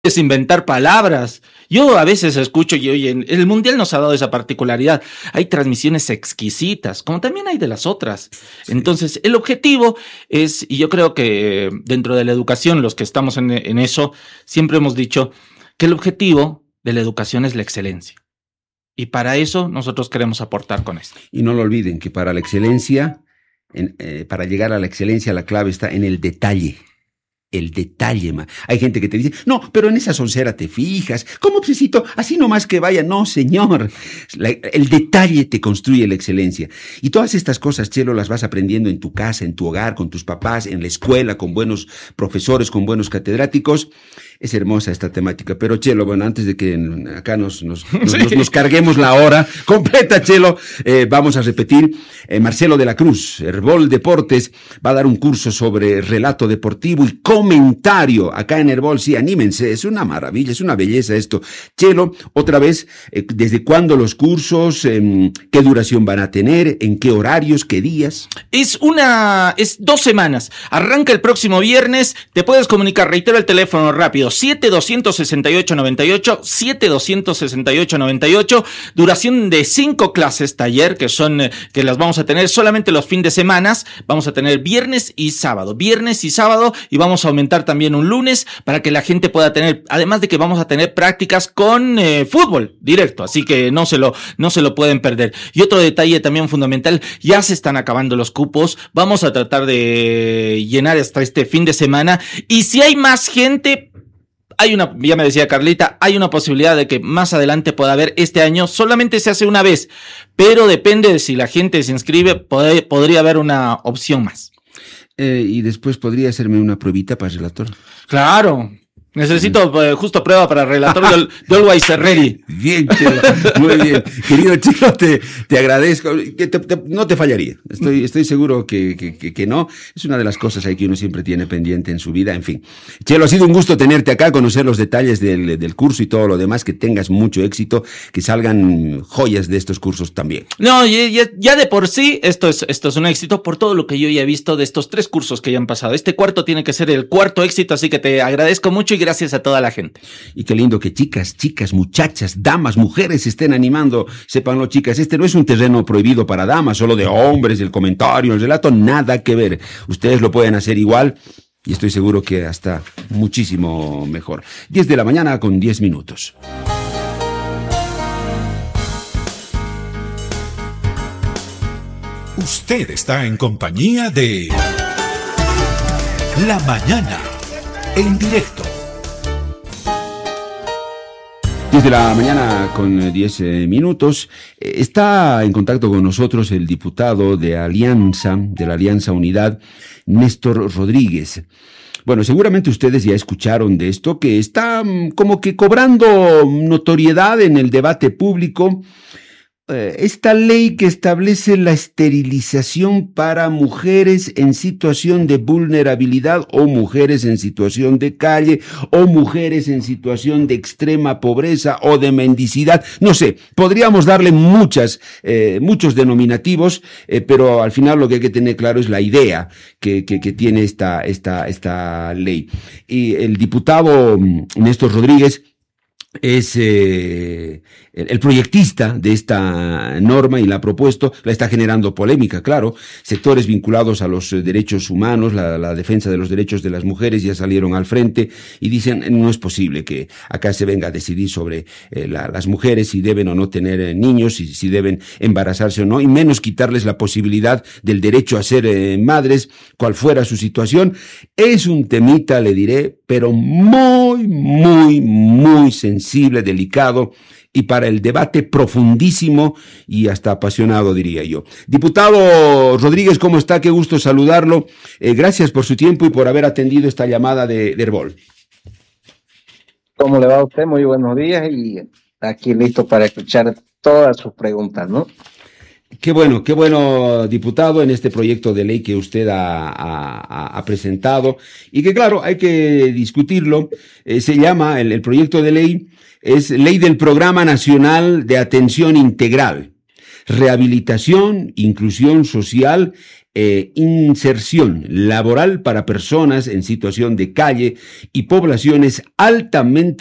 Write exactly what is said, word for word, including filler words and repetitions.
puedes inventar palabras. Yo a veces escucho y oye, el Mundial nos ha dado esa particularidad. Hay transmisiones exquisitas, como también hay de las otras. Sí. Entonces, el objetivo es, y yo creo que dentro de la educación, los que estamos en, en eso, siempre hemos dicho que el objetivo de la educación es la excelencia. Y para eso nosotros queremos aportar con esto. Y no lo olviden que para la excelencia, en, eh, para llegar a la excelencia, la clave está en el detalle. El detalle, ma. Hay gente que te dice, no, pero en esa soncera te fijas. ¿Cómo, obsesito? Así nomás que vaya. No, señor. La, el detalle te construye la excelencia. Y todas estas cosas, Chelo, las vas aprendiendo en tu casa, en tu hogar, con tus papás, en la escuela, con buenos profesores, con buenos catedráticos. Es hermosa esta temática. Pero, Chelo, bueno, antes de que acá nos, nos, nos, sí. nos, nos carguemos la hora completa, Chelo, eh, vamos a repetir. Eh, Marcelo de la Cruz, Herbol Deportes, va a dar un curso sobre relato deportivo y comentario acá en Herbol. Sí, anímense, es una maravilla, es una belleza esto. Chelo, otra vez, eh, ¿desde cuándo los cursos? Eh, ¿Qué duración van a tener? ¿En qué horarios? ¿Qué días? Es una, es dos semanas. Arranca el próximo viernes. Te puedes comunicar, reitero el teléfono rápido. siete dos seis ocho nueve ocho, siete dos seis ocho nueve ocho, duración de cinco clases taller, que son, que las vamos a tener solamente los fines de semana, vamos a tener viernes y sábado, viernes y sábado, y vamos a aumentar también un lunes, para que la gente pueda tener, además de que vamos a tener prácticas con eh, fútbol directo, así que no se lo, no se lo pueden perder. Y otro detalle también fundamental, ya se están acabando los cupos, vamos a tratar de llenar hasta este fin de semana, y si hay más gente, hay una, ya me decía Carlita, hay una posibilidad de que más adelante pueda haber. Este año solamente se hace una vez, pero depende de si la gente se inscribe, pod- podría haber una opción más. Eh, y después podría hacerme una pruebita para relator. Claro. Necesito eh, justo prueba para relator de, de Always Ready. Bien, Chelo, muy bien. Querido Chelo, te, te agradezco. Que te, te, no te fallaría. Estoy, estoy seguro que, que, que, que no. Es una de las cosas ahí que uno siempre tiene pendiente en su vida. En fin. Chelo, ha sido un gusto tenerte acá, conocer los detalles del, del curso y todo lo demás. Que tengas mucho éxito, que salgan joyas de estos cursos también. No, ya, ya de por sí, esto es, esto es un éxito por todo lo que yo ya he visto de estos tres cursos que ya han pasado. Este cuarto tiene que ser el cuarto éxito, así que te agradezco mucho y gracias a toda la gente. Y qué lindo que chicas, chicas, muchachas, damas, mujeres se estén animando. Sépanlo, chicas, este no es un terreno prohibido para damas, solo de hombres, el comentario, el relato, nada que ver. Ustedes lo pueden hacer igual y estoy seguro que hasta muchísimo mejor. diez de la mañana con diez minutos. Usted está en compañía de La Mañana en directo. diez de la mañana con diez eh, minutos. Está en contacto con nosotros el diputado de Alianza, de la Alianza Unidad, Néstor Rodríguez. Bueno, seguramente ustedes ya escucharon de esto, que está como que cobrando notoriedad en el debate público. Esta ley que establece la esterilización para mujeres en situación de vulnerabilidad o mujeres en situación de calle o mujeres en situación de extrema pobreza o de mendicidad. No sé, podríamos darle muchas, eh, muchos denominativos, eh, pero al final lo que hay que tener claro es la idea que, que, que tiene esta, esta, esta ley. Y el diputado Néstor Rodríguez es eh, el, el proyectista de esta norma y la ha propuesto, la está generando polémica, claro. Sectores vinculados a los eh, derechos humanos, la, la defensa de los derechos de las mujeres ya salieron al frente y dicen no es posible que acá se venga a decidir sobre eh, la, las mujeres si deben o no tener eh, niños, si, si deben embarazarse o no, y menos quitarles la posibilidad del derecho a ser eh, madres, cual fuera su situación. Es un temita, le diré, pero muy, muy, muy sensible. sensible, delicado y para el debate profundísimo y hasta apasionado, diría yo. Diputado Rodríguez, ¿cómo está? Qué gusto saludarlo. Eh, gracias por su tiempo y por haber atendido esta llamada de, de Herbol. ¿Cómo le va a usted? Muy buenos días y aquí listo para escuchar todas sus preguntas, ¿no? Qué bueno, qué bueno, diputado, en este proyecto de ley que usted ha, ha, ha presentado y que, claro, hay que discutirlo. Eh, se llama, el, el proyecto de ley es Ley del Programa Nacional de Atención Integral, Rehabilitación, Inclusión Social eh, inserción laboral para personas en situación de calle y poblaciones altamente